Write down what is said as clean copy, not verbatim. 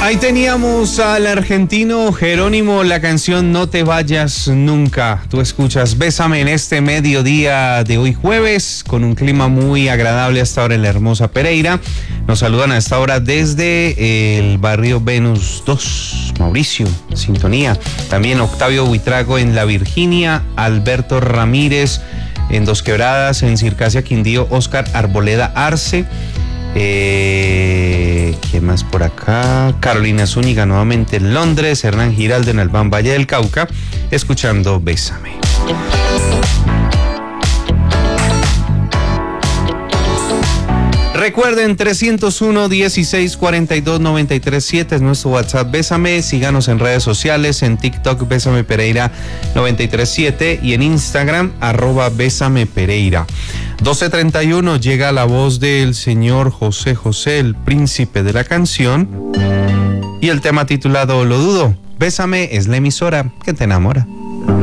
Ahí teníamos al argentino Jerónimo, la canción No te vayas nunca. Tú escuchas Bésame en este mediodía de hoy jueves, con un clima muy agradable hasta ahora en la hermosa Pereira. Nos saludan a esta hora desde el barrio Venus 2, Mauricio, sintonía. También Octavio Buitrago en La Virginia, Alberto Ramírez en Dos Quebradas, en Circasia Quindío, Oscar Arboleda Arce. ¿Quién más por acá? Carolina Zúñiga nuevamente en Londres, Hernán Giraldo en Albán, Valle del Cauca, escuchando Bésame. Recuerden, 301-1642-937 es nuestro WhatsApp Bésame. Síganos en redes sociales, en TikTok Bésame Pereira 937 y en Instagram @Bésame Pereira. 12:31 llega la voz del señor José José, el príncipe de la canción, y el tema titulado Lo dudo. Bésame es la emisora que te enamora.